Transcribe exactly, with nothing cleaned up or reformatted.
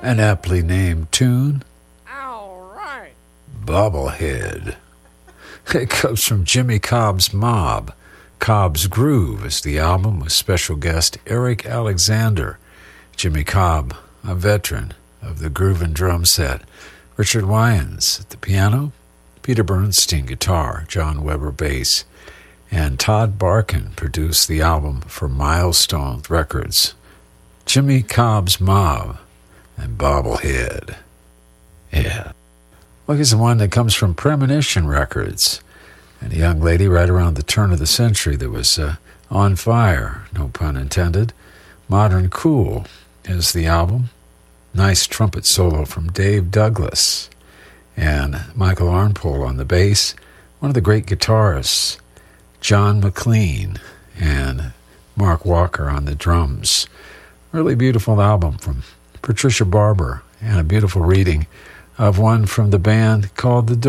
An aptly named tune, All right. Bobblehead. It comes from Jimmy Cobb's Mob. Cobb's Groove is the album with special guest Eric Alexander. Jimmy Cobb, a veteran of the groove and drum set. Richard Wyans at the piano, Peter Bernstein guitar, John Weber bass, and Todd Barkin produced the album for Milestone Records. Jimmy Cobb's Mob and Bobblehead. Yeah. Look, it's the one that comes from Premonition Records. And a young lady right around the turn of the century that was uh, on fire, no pun intended. Modern Cool is the album. Nice trumpet solo from Dave Douglas. And Michael Arnpool on the bass. One of the great guitarists, John McLean, and Mark Walker on the drums. Really beautiful album from Patricia Barber, and a beautiful reading of one from the band called The